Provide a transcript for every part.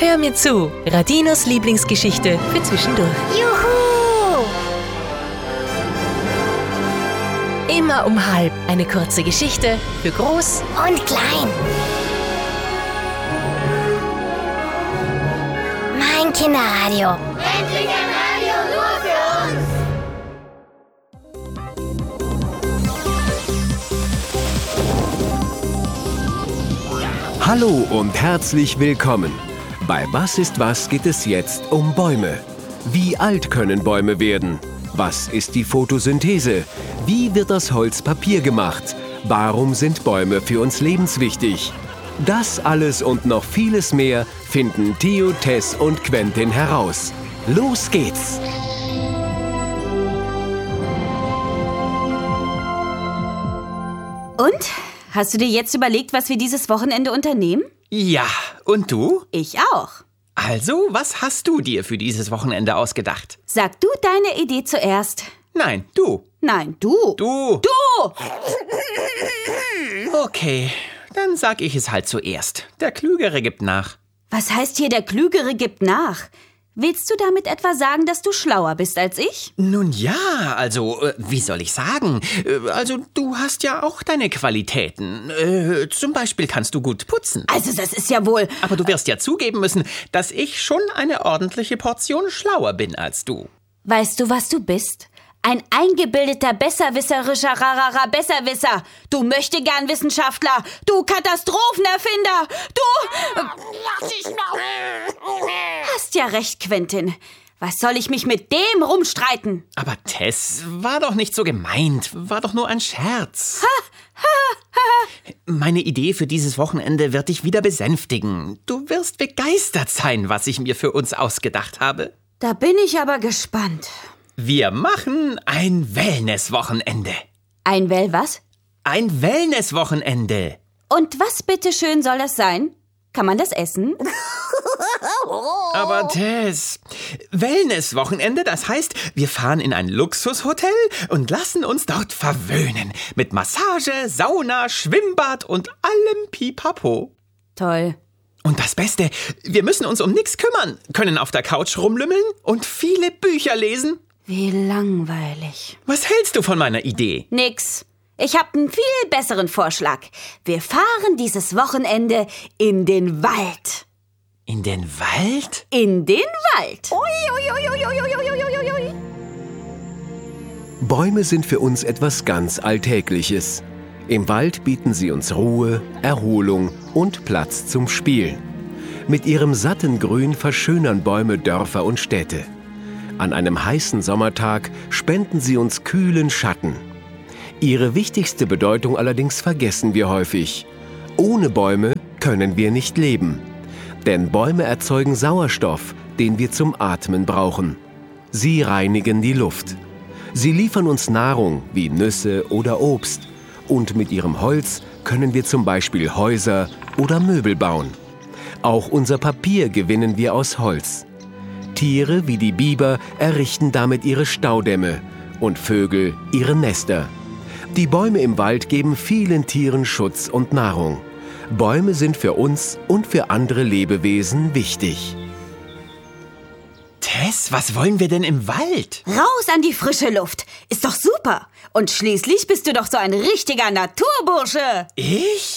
Hör mir zu, Radinos Lieblingsgeschichte für zwischendurch. Juhu! Immer um 12:30 eine kurze Geschichte für groß Und klein. Mein Kinderradio. Endlich ein Radio nur für uns! Hallo und herzlich willkommen. Bei Was ist was geht es jetzt um Bäume. Wie alt können Bäume werden? Was ist die Photosynthese? Wie wird das Holz Papier gemacht? Warum sind Bäume für uns lebenswichtig? Das alles und noch vieles mehr finden Theo, Tess und Quentin heraus. Los geht's! Und? Hast du dir jetzt überlegt, was wir dieses Wochenende unternehmen? Ja, und du? Ich auch. Also, was hast du dir für dieses Wochenende ausgedacht? Sag du deine Idee zuerst. Nein, du. Nein, du. Du. Du! Okay, dann sag ich es halt zuerst. Der Klügere gibt nach. Was heißt hier, der Klügere gibt nach? Willst du damit etwa sagen, dass du schlauer bist als ich? Nun ja, also, wie soll ich sagen? Also, du hast ja auch deine Qualitäten. Zum Beispiel kannst du gut putzen. Also, das ist ja wohl... Aber du wirst ja zugeben müssen, dass ich schon eine ordentliche Portion schlauer bin als du. Weißt du, was du bist? Ein eingebildeter, besserwisserischer Besserwisser. Du möchtegern Wissenschaftler. Du Katastrophenerfinder. Du... Hast ja recht, Quentin. Was soll ich mich mit dem rumstreiten? Aber Tess, war doch nicht so gemeint. War doch nur ein Scherz. Meine Idee für dieses Wochenende wird dich wieder besänftigen. Du wirst begeistert sein, was ich mir für uns ausgedacht habe. Da bin ich aber gespannt. Wir machen ein Wellness-Wochenende. Ein was? Ein Wellness-Wochenende. Und was bitteschön soll das sein? Kann man das essen? Aber Tess, Wellness-Wochenende, das heißt, wir fahren in ein Luxushotel und lassen uns dort verwöhnen. Mit Massage, Sauna, Schwimmbad und allem Pipapo. Toll. Und das Beste, wir müssen uns um nichts kümmern, können auf der Couch rumlümmeln und viele Bücher lesen. Wie langweilig. Was hältst du von meiner Idee? Nix. Ich habe einen viel besseren Vorschlag. Wir fahren dieses Wochenende in den Wald. In den Wald? In den Wald. Bäume sind für uns etwas ganz Alltägliches. Im Wald bieten sie uns Ruhe, Erholung und Platz zum Spielen. Mit ihrem satten Grün verschönern Bäume Dörfer und Städte. An einem heißen Sommertag spenden sie uns kühlen Schatten. Ihre wichtigste Bedeutung allerdings vergessen wir häufig. Ohne Bäume können wir nicht leben. Denn Bäume erzeugen Sauerstoff, den wir zum Atmen brauchen. Sie reinigen die Luft. Sie liefern uns Nahrung wie Nüsse oder Obst. Und mit ihrem Holz können wir zum Beispiel Häuser oder Möbel bauen. Auch unser Papier gewinnen wir aus Holz. Tiere wie die Biber errichten damit ihre Staudämme und Vögel ihre Nester. Die Bäume im Wald geben vielen Tieren Schutz und Nahrung. Bäume sind für uns und für andere Lebewesen wichtig. Tess, was wollen wir denn im Wald? Raus an die frische Luft. Ist doch super. Und schließlich bist du doch so ein richtiger Naturbursche. Ich?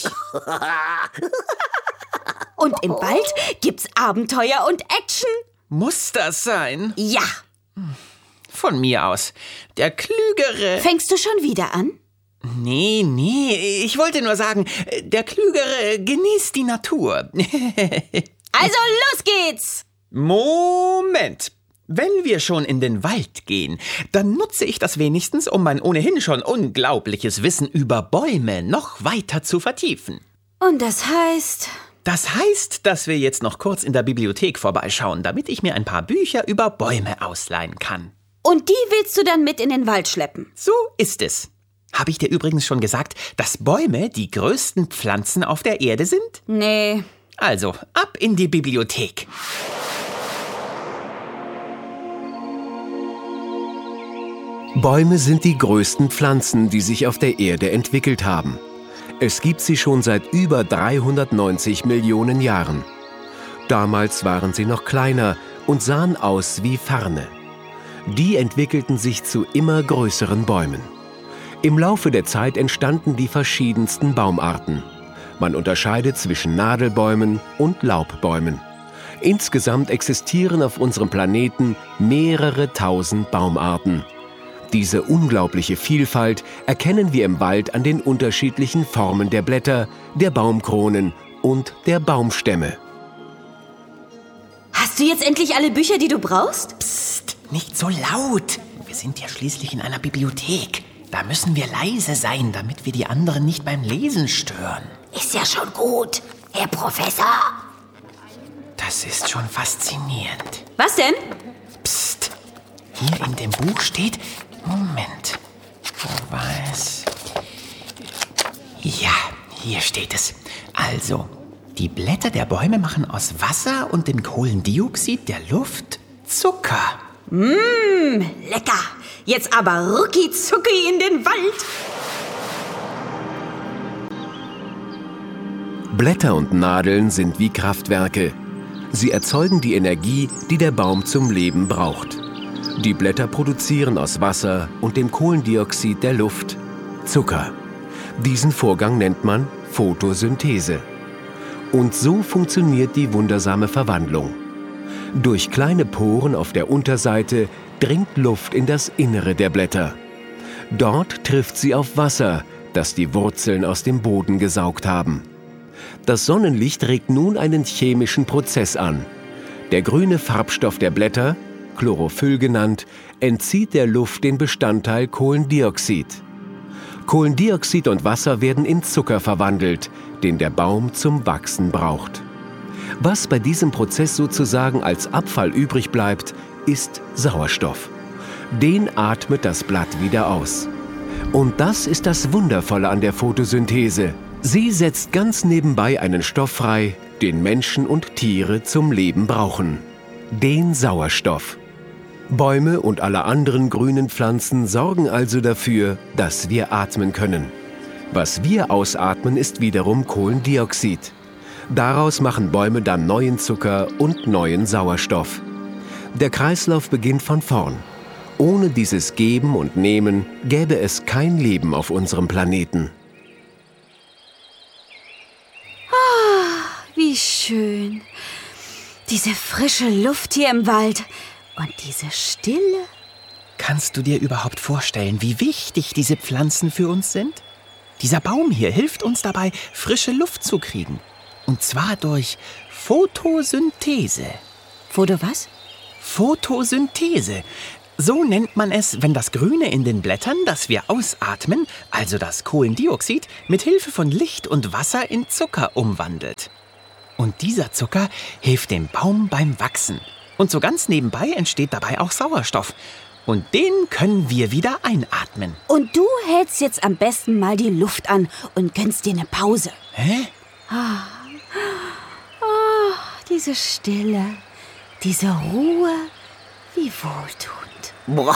Und im Wald gibt's Abenteuer und Action. Muss das sein? Ja. Von mir aus. Der Klügere... Fängst du schon wieder an? Nee, ich wollte nur sagen, der Klügere genießt die Natur. Also los geht's! Moment. Wenn wir schon in den Wald gehen, dann nutze ich das wenigstens, um mein ohnehin schon unglaubliches Wissen über Bäume noch weiter zu vertiefen. Und das heißt... Das heißt, dass wir jetzt noch kurz in der Bibliothek vorbeischauen, damit ich mir ein paar Bücher über Bäume ausleihen kann. Und die willst du dann mit in den Wald schleppen? So ist es. Habe ich dir übrigens schon gesagt, dass Bäume die größten Pflanzen auf der Erde sind? Nee. Also, ab in die Bibliothek. Bäume sind die größten Pflanzen, die sich auf der Erde entwickelt haben. Es gibt sie schon seit über 390 Millionen Jahren. Damals waren sie noch kleiner und sahen aus wie Farne. Die entwickelten sich zu immer größeren Bäumen. Im Laufe der Zeit entstanden die verschiedensten Baumarten. Man unterscheidet zwischen Nadelbäumen und Laubbäumen. Insgesamt existieren auf unserem Planeten mehrere tausend Baumarten. Diese unglaubliche Vielfalt erkennen wir im Wald an den unterschiedlichen Formen der Blätter, der Baumkronen und der Baumstämme. Hast du jetzt endlich alle Bücher, die du brauchst? Psst, nicht so laut. Wir sind ja schließlich in einer Bibliothek. Da müssen wir leise sein, damit wir die anderen nicht beim Lesen stören. Ist ja schon gut, Herr Professor. Das ist schon faszinierend. Was denn? Psst, hier in dem Buch steht... Moment, wo war es? Ja, hier steht es. Also, die Blätter der Bäume machen aus Wasser und dem Kohlendioxid der Luft Zucker. Lecker. Jetzt aber rucki zucki in den Wald. Blätter und Nadeln sind wie Kraftwerke. Sie erzeugen die Energie, die der Baum zum Leben braucht. Die Blätter produzieren aus Wasser und dem Kohlendioxid der Luft Zucker. Diesen Vorgang nennt man Photosynthese. Und so funktioniert die wundersame Verwandlung. Durch kleine Poren auf der Unterseite dringt Luft in das Innere der Blätter. Dort trifft sie auf Wasser, das die Wurzeln aus dem Boden gesaugt haben. Das Sonnenlicht regt nun einen chemischen Prozess an. Der grüne Farbstoff der Blätter, Chlorophyll genannt, entzieht der Luft den Bestandteil Kohlendioxid. Kohlendioxid und Wasser werden in Zucker verwandelt, den der Baum zum Wachsen braucht. Was bei diesem Prozess sozusagen als Abfall übrig bleibt, ist Sauerstoff. Den atmet das Blatt wieder aus. Und das ist das Wundervolle an der Photosynthese. Sie setzt ganz nebenbei einen Stoff frei, den Menschen und Tiere zum Leben brauchen: den Sauerstoff. Bäume und alle anderen grünen Pflanzen sorgen also dafür, dass wir atmen können. Was wir ausatmen, ist wiederum Kohlendioxid. Daraus machen Bäume dann neuen Zucker und neuen Sauerstoff. Der Kreislauf beginnt von vorn. Ohne dieses Geben und Nehmen gäbe es kein Leben auf unserem Planeten. Wie schön. Diese frische Luft hier im Wald und diese Stille. Kannst du dir überhaupt vorstellen, wie wichtig diese Pflanzen für uns sind? Dieser Baum hier hilft uns dabei, frische Luft zu kriegen. Und zwar durch Photosynthese. Was? Photosynthese. So nennt man es, wenn das Grüne in den Blättern, das wir ausatmen, also das Kohlendioxid, mit Hilfe von Licht und Wasser in Zucker umwandelt. Und dieser Zucker hilft dem Baum beim Wachsen. Und so ganz nebenbei entsteht dabei auch Sauerstoff. Und den können wir wieder einatmen. Und du hältst jetzt am besten mal die Luft an und gönnst dir eine Pause. Hä? Diese Stille, diese Ruhe, wie wohltuend.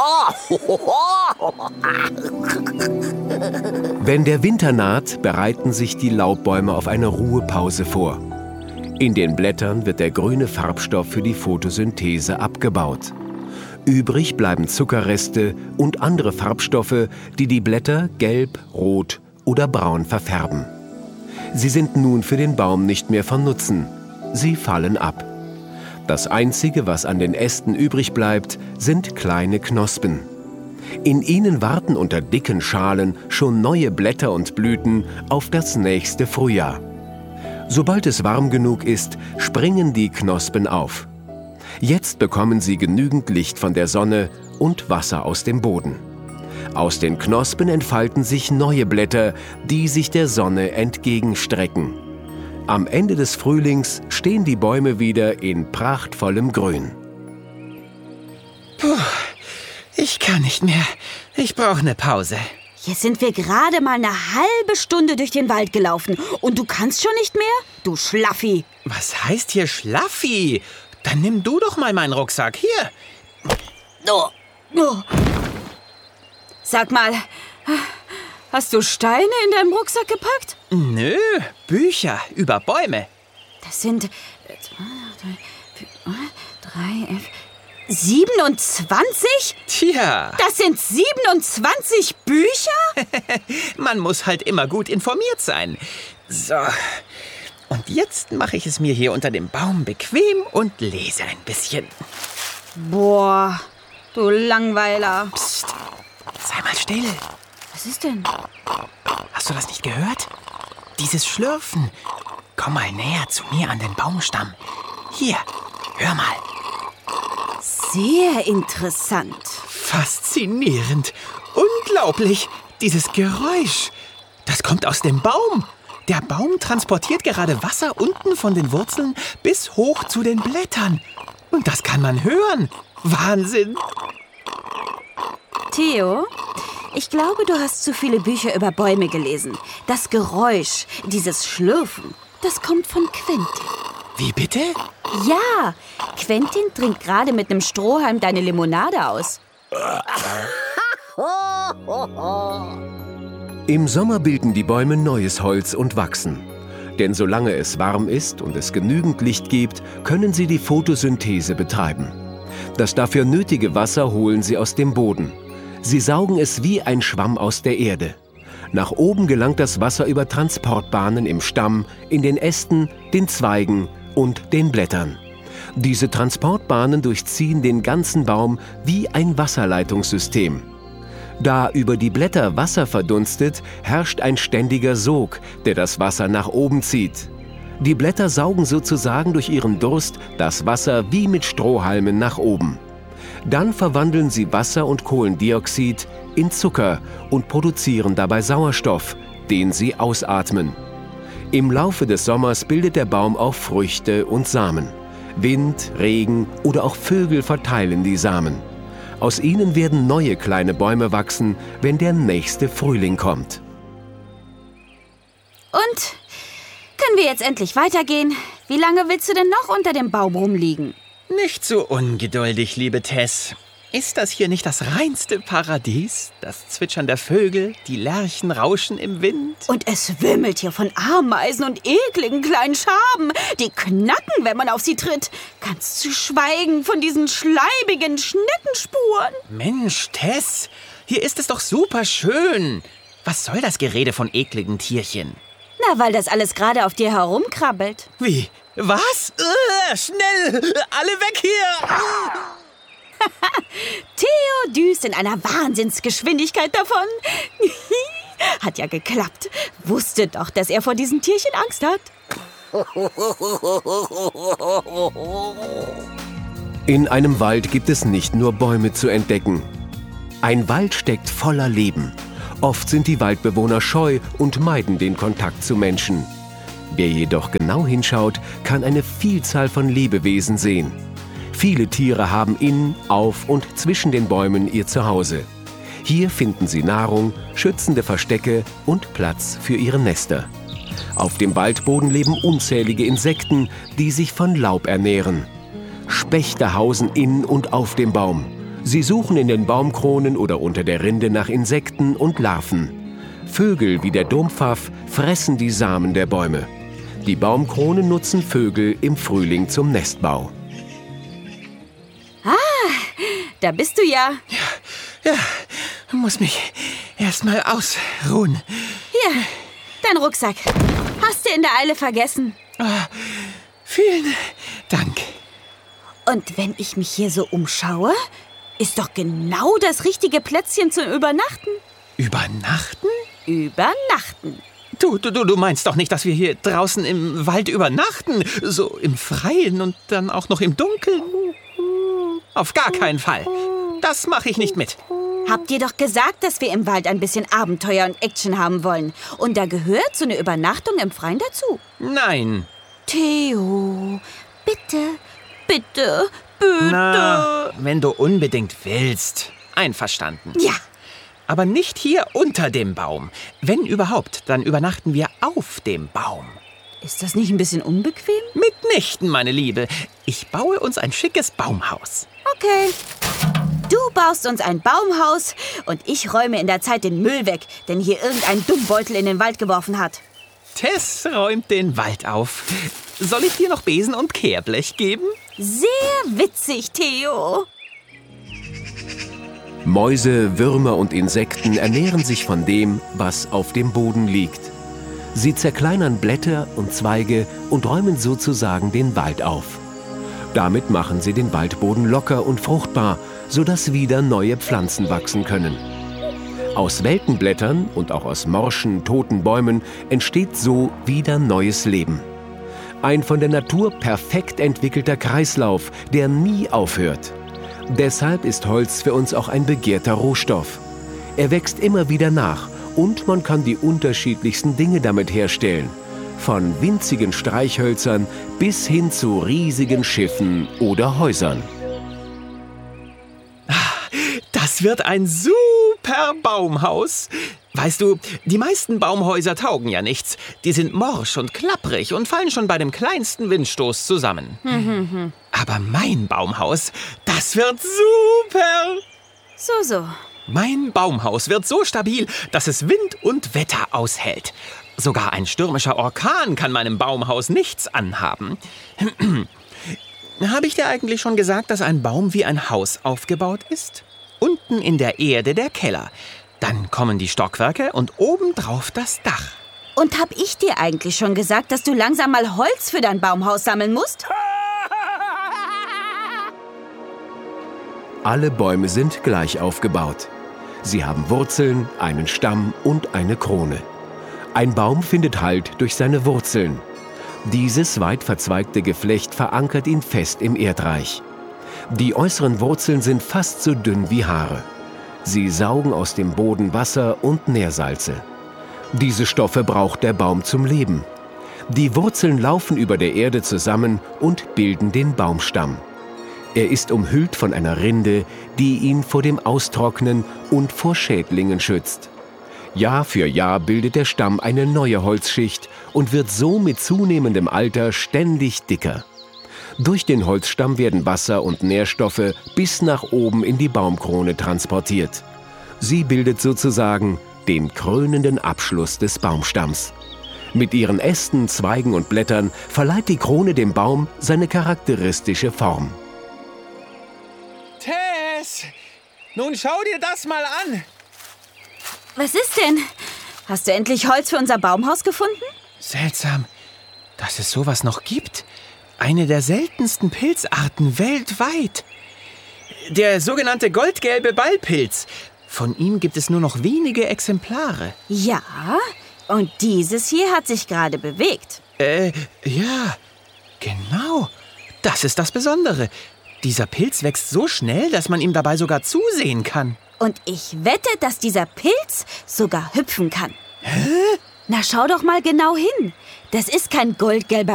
Wenn der Winter naht, bereiten sich die Laubbäume auf eine Ruhepause vor. In den Blättern wird der grüne Farbstoff für die Photosynthese abgebaut. Übrig bleiben Zuckerreste und andere Farbstoffe, die die Blätter gelb, rot oder braun verfärben. Sie sind nun für den Baum nicht mehr von Nutzen. Sie fallen ab. Das Einzige, was an den Ästen übrig bleibt, sind kleine Knospen. In ihnen warten unter dicken Schalen schon neue Blätter und Blüten auf das nächste Frühjahr. Sobald es warm genug ist, springen die Knospen auf. Jetzt bekommen sie genügend Licht von der Sonne und Wasser aus dem Boden. Aus den Knospen entfalten sich neue Blätter, die sich der Sonne entgegenstrecken. Am Ende des Frühlings stehen die Bäume wieder in prachtvollem Grün. Puh, ich kann nicht mehr. Ich brauche eine Pause. Jetzt sind wir gerade mal eine halbe Stunde durch den Wald gelaufen. Und du kannst schon nicht mehr? Du Schlaffi. Was heißt hier Schlaffi? Dann nimm du doch mal meinen Rucksack. Hier. Sag mal, hast du Steine in deinem Rucksack gepackt? Nö, Bücher über Bäume. Das sind 27? Tja, Das sind 27 Bücher? man muss halt immer gut informiert sein. So, und jetzt mache ich es mir hier unter dem Baum bequem und lese ein bisschen. Boah, du Langweiler. Psst, sei mal still. Was ist denn? Hast du das nicht gehört? Dieses Schlürfen. Komm mal näher zu mir an den Baumstamm. Hier, hör mal. Sehr interessant. Faszinierend. Unglaublich. Dieses Geräusch. Das kommt aus dem Baum. Der Baum transportiert gerade Wasser unten von den Wurzeln bis hoch zu den Blättern. Und das kann man hören. Wahnsinn. Theo, ich glaube, du hast zu viele Bücher über Bäume gelesen. Das Geräusch, dieses Schlürfen, das kommt von Quentin. Wie bitte? Ja, Quentin trinkt gerade mit einem Strohhalm deine Limonade aus. Im Sommer bilden die Bäume neues Holz und wachsen. Denn solange es warm ist und es genügend Licht gibt, können sie die Photosynthese betreiben. Das dafür nötige Wasser holen sie aus dem Boden. Sie saugen es wie ein Schwamm aus der Erde. Nach oben gelangt das Wasser über Transportbahnen im Stamm, in den Ästen, den Zweigen und den Blättern. Diese Transportbahnen durchziehen den ganzen Baum wie ein Wasserleitungssystem. Da über die Blätter Wasser verdunstet, herrscht ein ständiger Sog, der das Wasser nach oben zieht. Die Blätter saugen sozusagen durch ihren Durst das Wasser wie mit Strohhalmen nach oben. Dann verwandeln sie Wasser und Kohlendioxid in Zucker und produzieren dabei Sauerstoff, den sie ausatmen. Im Laufe des Sommers bildet der Baum auch Früchte und Samen. Wind, Regen oder auch Vögel verteilen die Samen. Aus ihnen werden neue kleine Bäume wachsen, wenn der nächste Frühling kommt. Und? Können wir jetzt endlich weitergehen? Wie lange willst du denn noch unter dem Baum rumliegen? Nicht so ungeduldig, liebe Tess. Ist das hier nicht das reinste Paradies? Das Zwitschern der Vögel, die Lerchen rauschen im Wind. Und es wimmelt hier von Ameisen und ekligen kleinen Schaben, die knacken, wenn man auf sie tritt. Ganz zu schweigen von diesen schleibigen Schneckenspuren. Mensch, Tess, hier ist es doch super schön. Was soll das Gerede von ekligen Tierchen? Na, weil das alles gerade auf dir herumkrabbelt. Wie? Was? Schnell! Alle weg hier! Theo düst in einer Wahnsinnsgeschwindigkeit davon. Hat ja geklappt. Wusste doch, dass er vor diesen Tierchen Angst hat. In einem Wald gibt es nicht nur Bäume zu entdecken. Ein Wald steckt voller Leben. Oft sind die Waldbewohner scheu und meiden den Kontakt zu Menschen. Wer jedoch genau hinschaut, kann eine Vielzahl von Lebewesen sehen. Viele Tiere haben in, auf und zwischen den Bäumen ihr Zuhause. Hier finden sie Nahrung, schützende Verstecke und Platz für ihre Nester. Auf dem Waldboden leben unzählige Insekten, die sich von Laub ernähren. Spechte hausen in und auf dem Baum. Sie suchen in den Baumkronen oder unter der Rinde nach Insekten und Larven. Vögel wie der Dompfaff fressen die Samen der Bäume. Die Baumkronen nutzen Vögel im Frühling zum Nestbau. Da bist du ja. Ja, muss mich erstmal ausruhen. Hier, dein Rucksack. Hast du in der Eile vergessen. Vielen Dank. Und wenn ich mich hier so umschaue, ist doch genau das richtige Plätzchen zum Übernachten. Übernachten? Übernachten. Du meinst doch nicht, dass wir hier draußen im Wald übernachten? So im Freien und dann auch noch im Dunkeln? Auf gar keinen Fall. Das mache ich nicht mit. Habt ihr doch gesagt, dass wir im Wald ein bisschen Abenteuer und Action haben wollen. Und da gehört so eine Übernachtung im Freien dazu. Nein. Theo, bitte, bitte, bitte. Na, wenn du unbedingt willst. Einverstanden. Ja. Aber nicht hier unter dem Baum. Wenn überhaupt, dann übernachten wir auf dem Baum. Ist das nicht ein bisschen unbequem? Mitnichten, meine Liebe. Ich baue uns ein schickes Baumhaus. Okay. Du baust uns ein Baumhaus und ich räume in der Zeit den Müll weg, den hier irgendein Dummbeutel in den Wald geworfen hat. Tess räumt den Wald auf. Soll ich dir noch Besen und Kehrblech geben? Sehr witzig, Theo. Mäuse, Würmer und Insekten ernähren sich von dem, was auf dem Boden liegt. Sie zerkleinern Blätter und Zweige und räumen sozusagen den Wald auf. Damit machen sie den Waldboden locker und fruchtbar, sodass wieder neue Pflanzen wachsen können. Aus welken Blättern und auch aus morschen, toten Bäumen entsteht so wieder neues Leben. Ein von der Natur perfekt entwickelter Kreislauf, der nie aufhört. Deshalb ist Holz für uns auch ein begehrter Rohstoff. Er wächst immer wieder nach und man kann die unterschiedlichsten Dinge damit herstellen. Von winzigen Streichhölzern bis hin zu riesigen Schiffen oder Häusern. Das wird ein super Baumhaus. Weißt du, die meisten Baumhäuser taugen ja nichts. Die sind morsch und klapprig und fallen schon bei dem kleinsten Windstoß zusammen. Aber mein Baumhaus, das wird super. So. Mein Baumhaus wird so stabil, dass es Wind und Wetter aushält. Sogar ein stürmischer Orkan kann meinem Baumhaus nichts anhaben. Habe ich dir eigentlich schon gesagt, dass ein Baum wie ein Haus aufgebaut ist? Unten in der Erde der Keller. Dann kommen die Stockwerke und obendrauf das Dach. Und hab ich dir eigentlich schon gesagt, dass du langsam mal Holz für dein Baumhaus sammeln musst? Alle Bäume sind gleich aufgebaut. Sie haben Wurzeln, einen Stamm und eine Krone. Ein Baum findet Halt durch seine Wurzeln. Dieses weit verzweigte Geflecht verankert ihn fest im Erdreich. Die äußeren Wurzeln sind fast so dünn wie Haare. Sie saugen aus dem Boden Wasser und Nährsalze. Diese Stoffe braucht der Baum zum Leben. Die Wurzeln laufen über der Erde zusammen und bilden den Baumstamm. Er ist umhüllt von einer Rinde, die ihn vor dem Austrocknen und vor Schädlingen schützt. Jahr für Jahr bildet der Stamm eine neue Holzschicht und wird so mit zunehmendem Alter ständig dicker. Durch den Holzstamm werden Wasser und Nährstoffe bis nach oben in die Baumkrone transportiert. Sie bildet sozusagen den krönenden Abschluss des Baumstamms. Mit ihren Ästen, Zweigen und Blättern verleiht die Krone dem Baum seine charakteristische Form. Tess, nun schau dir das mal an. Was ist denn? Hast du endlich Holz für unser Baumhaus gefunden? Seltsam, dass es sowas noch gibt. Eine der seltensten Pilzarten weltweit. Der sogenannte goldgelbe Ballpilz. Von ihm gibt es nur noch wenige Exemplare. Ja, und dieses hier hat sich gerade bewegt. Ja, genau. Das ist das Besondere. Dieser Pilz wächst so schnell, dass man ihm dabei sogar zusehen kann. Und ich wette, dass dieser Pilz sogar hüpfen kann. Hä? Na, schau doch mal genau hin. Das ist kein goldgelber